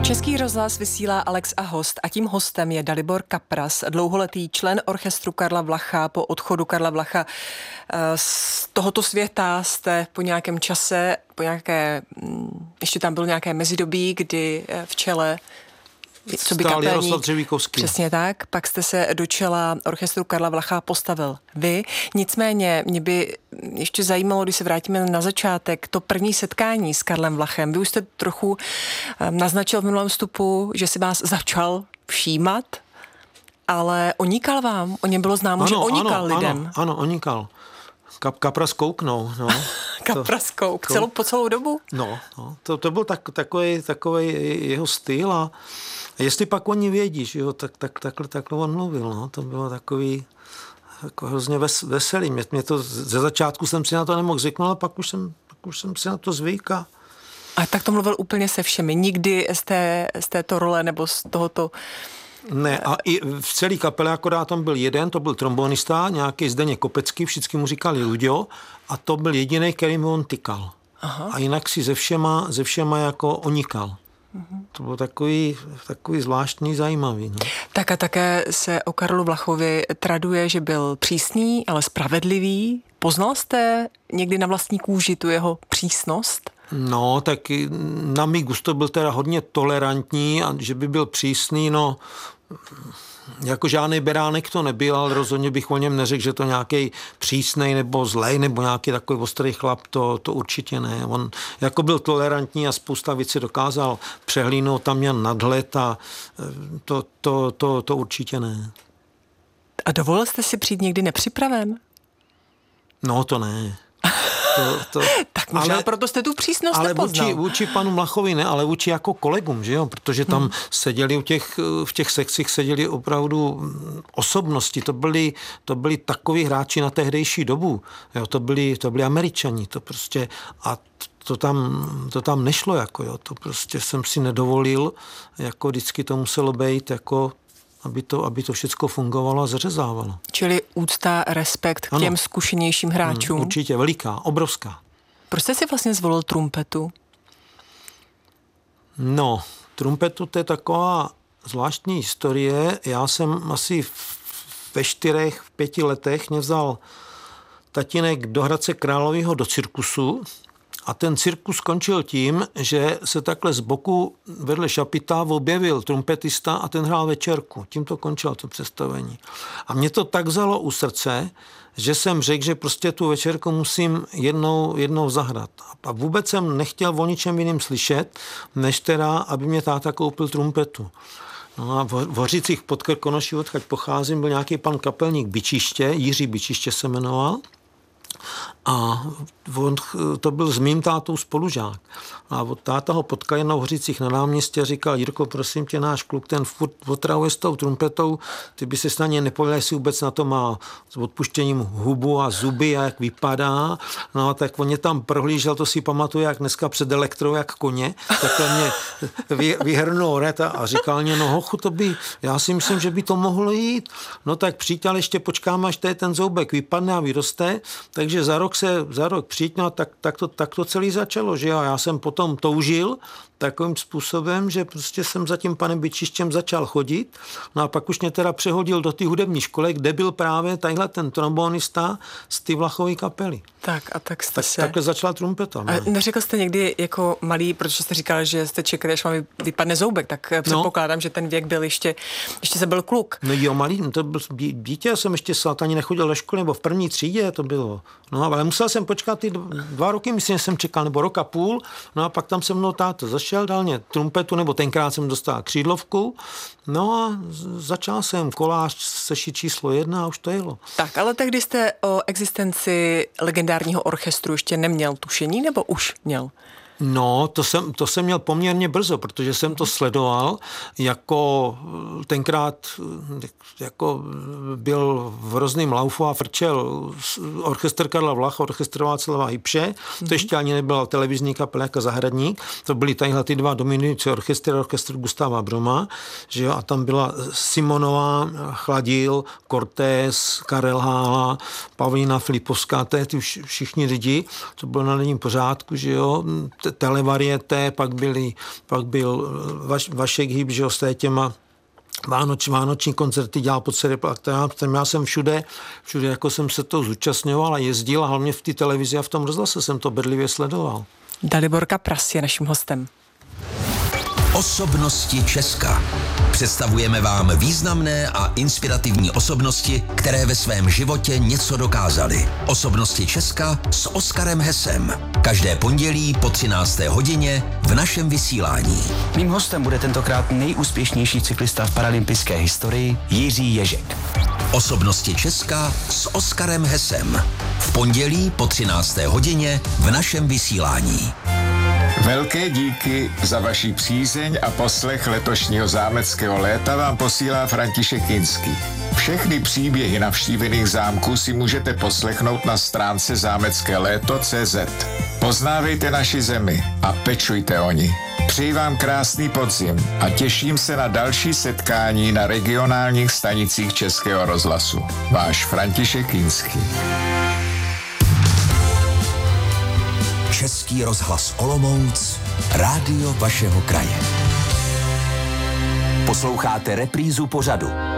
Český rozhlas vysílá Alex a host a tím hostem je Dalibor Kapras, dlouholetý člen orchestru Karla Vlacha. Po odchodu Karla Vlacha z tohoto světa jste po nějakém čase, ještě tam bylo nějaké mezidobí, kdy v čele coby kapelník, přesně tak, pak jste se do čela orchestru Karla Vlacha postavil vy. Nicméně mě by ještě zajímalo, když se vrátíme na začátek, to první setkání s Karlem Vlachem. Vy už jste trochu naznačil v minulém vstupu, že si vás začal všímat, ale onikal vám? O něm bylo známo, že onikal lidem. Ano, onikal. Kapras kouknou, no. Kapras kouk, po celou dobu? No, to byl takový jeho styl a jestli pak oni vědí, že jo, takhle on mluvil, no. To bylo takový jako hrozně veselý. Mě to ze začátku jsem si na to nemohl zvyknout, a pak už jsem si na to zvyk. A tak to mluvil úplně se všemi. Nikdy z této role nebo z tohoto... Ne, a i v celé kapele akorát tam byl jeden, to byl trombonista, nějaký Zdeněk Kopecký, všichni mu říkali Luďo, a to byl jediný, který mu on tykal. Aha. A jinak si ze všema jako onikal. To bylo takový zvláštní, zajímavý. No. Tak a také se o Karlu Vlachovi traduje, že byl přísný, ale spravedlivý. Poznal jste někdy na vlastní kůži tu jeho přísnost? No, tak na mý gusto byl teda hodně tolerantní a že by byl přísný, no, jako žádný beránek to nebyl, ale rozhodně bych o něm neřekl, že to nějaký přísnej nebo zlej nebo nějaký takový ostrý chlap, to určitě ne. On jako byl tolerantní a spousta věcí dokázal přehlídnout, tam měl nadhled a to určitě ne. A dovolil jste si přijít někdy nepřipraven? No, to ne. Tak možná proto jste tu přísnost nepoznal. Ale vůči panu Mlachovi ne, ale vůči jako kolegům, že jo, protože tam seděli v těch sekcích seděli opravdu osobnosti, to byli takoví hráči na tehdejší dobu, jo, to byli Američani, to prostě a to tam nešlo, jako jo, to prostě jsem si nedovolil, jako vždycky to muselo být jako aby to všechno fungovalo a zařezávalo. Čili úcta, respekt k těm zkušenějším hráčům. Určitě, veliká, obrovská. Proč jste si vlastně zvolil trumpetu? No, trumpetu to je taková zvláštní historie. Já jsem asi ve 4-5 letech mě vzal tatínek do Hradce Králové do cirkusu. A ten cirkus skončil tím, že se takhle z boku vedle šapita objevil trumpetista a ten hrál večerku. Tím to končilo to představení. A mě to tak vzalo u srdce, že jsem řekl, že prostě tu večerku musím jednou zahrát. A vůbec jsem nechtěl o ničem jiným slyšet, než teda, aby mě táta koupil trumpetu. No a v Hořicích pod Krkonoší, odkud pocházím, byl nějaký pan kapelník Bičiště, Jiří Bičiště se jmenoval. A to byl s mým tátou spolužák. A táta ho potkal jednou v Hořicích na náměstí a říkal: Jirko, prosím tě, náš kluk, ten furt otravuje s tou trumpetou, ty by se s na něj nepověděl, jestli vůbec na to má s odpuštěním hubu a zuby a jak vypadá. No a tak on mě tam prohlížel, to si pamatuju, jak dneska před elektrou, jak koně, takhle mě vyhrnul red a říkal mě: no hochu, já si myslím, že by to mohlo jít. No tak přijď, ale ještě počkáme, až ten zoubek vypadne a vyroste, takže za rok přijď, no tak to celý začalo, že jo. Já jsem potom toužil takovým způsobem, že prostě jsem za tím panem Bičištěm začal chodit. No a pak už mě teda přehodil do té hudební školy, kde byl právě tadyhle ten trombonista z té Vlachovy kapely. Tak jste se... Takhle začala trumpeta. A neřekl jste někdy jako malý, protože jste říkal, že jste čekali, až vám vypadne zoubek, tak předpokládám, že ten věk byl ještě se byl kluk. No jo, malý, to byl dítě, jsem ještě ani nechodil do školy, nebo v první třídě to bylo. No ale musel jsem počkat ty 2 roky, myslím, že jsem čekal, nebo rok a půl, no a pak tam se mnou táta zašel, dal mě trumpetu, nebo tenkrát jsem dostal křídlovku, no a začal jsem kolář sešit číslo 1 a už to jelo. Tak, ale tehdy jste o existenci legendárního orchestru ještě neměl tušení, nebo už měl? No, to jsem měl poměrně brzo, protože jsem to sledoval, jako tenkrát jako byl v hrozným laufu a frčel orchestr Karla Vlacha, orchestr Václava Hybše, to ještě ani nebyla televizní kapela jako Zahradník, to byly tadyhle ty 2 dominující orchestr Gustáva Broma, že jo, a tam byla Simonová, Chladil, Cortés, Karel Hála, Pavlína Filipovská, ty všichni lidi, to bylo na denním pořádku, že jo, televarieté, pak byl Vašek Hýb, že s těma vánoční koncerty dělal po celé já jsem všude jako jsem se to zúčastňoval a jezdil a hlavně v té televizi a v tom rozhlase jsem to bedlivě sledoval. Dalibor Kapras je naším hostem. Osobnosti Česka. Představujeme vám významné a inspirativní osobnosti, které ve svém životě něco dokázaly. Osobnosti Česka s Oskarem Hesem. Každé pondělí po 13. hodině v našem vysílání. Mým hostem bude tentokrát nejúspěšnější cyklista v paralympijské historii Jiří Ježek. Osobnosti Česka s Oskarem Hesem. V pondělí po 13. hodině v našem vysílání. Velké díky za vaši přízeň a poslech letošního zámeckého léta vám posílá František Kinský. Všechny příběhy navštívených zámků si můžete poslechnout na stránce zámeckéléto.cz. Poznávejte naši zemi a pečujte o ni. Přeji vám krásný podzim a těším se na další setkání na regionálních stanicích Českého rozhlasu. Váš František Kinský. Český rozhlas Olomouc, rádio vašeho kraje. Posloucháte reprízu pořadu